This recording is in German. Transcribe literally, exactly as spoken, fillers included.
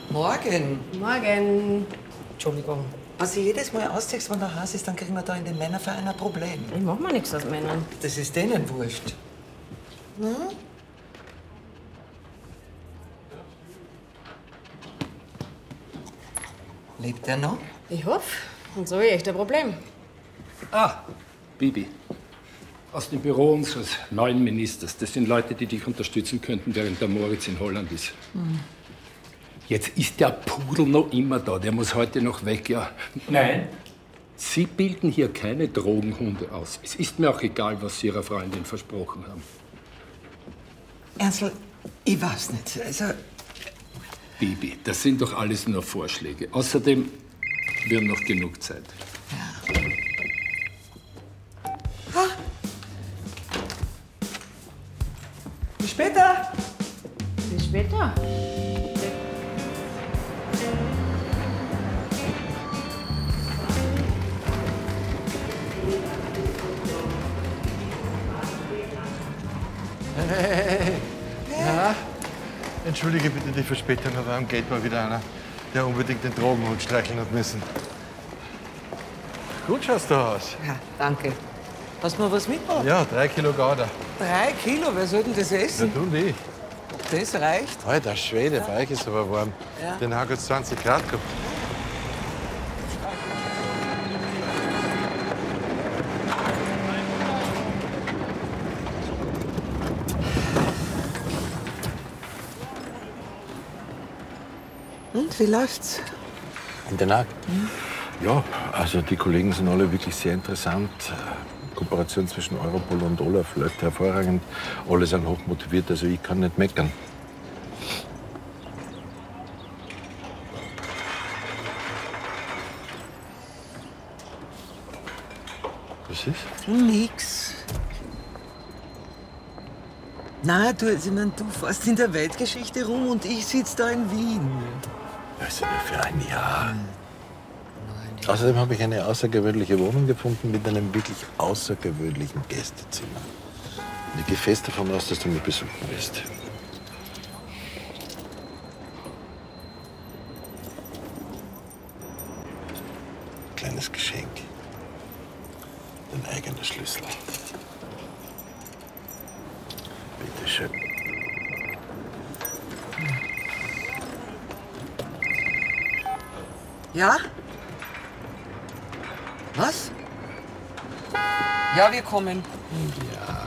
Morgen. Morgen. Entschuldigung. Was du jedes Mal ausziehst, wenn der Haus ist, dann kriegen wir da in den Männerverein ein Problem. Ich mach mir nichts aus Männern. Das ist denen wurscht. Hm? Lebt er noch? Ich hoffe. Und so echt ein Problem. Ah, Bibi. Aus dem Büro unseres neuen Ministers. Das sind Leute, die dich unterstützen könnten, während der Moritz in Holland ist. Hm. Jetzt ist der Pudel noch immer da. Der muss heute noch weg, ja. Nein. Sie bilden hier keine Drogenhunde aus. Es ist mir auch egal, was Sie Ihrer Freundin versprochen haben. Ernstl, ich weiß nicht. Also. Bibi, das sind doch alles nur Vorschläge. Außerdem, wir haben noch genug Zeit. Ja. Ha. Bis später. Bis später. Hey, ja? Entschuldige bitte die Verspätung, aber am Gate war wieder einer, der unbedingt den Drogenhund streicheln hat müssen. Gut schaust du aus. Ja, danke. Hast du mir was mitgebracht? Ja, drei Kilo Gouda. Drei Kilo? Wer soll denn das Ja, essen? du und ich. Das reicht. Alter Schwede, bei euch ist aber warm. Ja. Den Tag hat es zwanzig Grad gehabt. Und, wie läuft's? In Den Haag? Mhm. Ja, also die Kollegen sind alle wirklich sehr interessant. Kooperation zwischen Europol und Olaf läuft hervorragend. Alle sind hoch motiviert, also ich kann nicht meckern. Was ist? Nix. Na, du, ich mein, du fährst in der Weltgeschichte rum und ich sitze da in Wien. Also nur für ein Jahr. Außerdem habe ich eine außergewöhnliche Wohnung gefunden mit einem wirklich außergewöhnlichen Gästezimmer. Und ich gehe fest davon aus, dass du mich besuchen wirst. Kleines Geschenk. Dein eigener Schlüssel. Bitte schön. Ja? Was? Ja, wir kommen. Ja.